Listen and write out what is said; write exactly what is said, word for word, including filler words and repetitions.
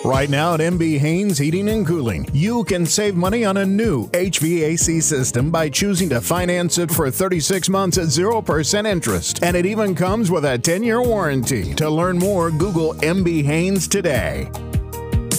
Right now at M B Haynes Heating and Cooling, you can save money on a new H V A C system by choosing to finance it for thirty-six months at zero percent interest. And it even comes with a ten-year warranty. To learn more, Google M B Haynes today.